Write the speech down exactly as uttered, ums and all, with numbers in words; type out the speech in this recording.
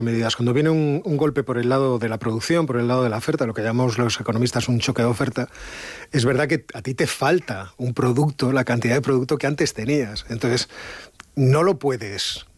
medidas. Cuando viene un, un golpe por el lado de la producción, por el lado de la oferta, lo que llamamos los economistas un choque de oferta, es verdad que a ti te falta un producto, la cantidad de producto que antes tenías. Entonces, no lo puedes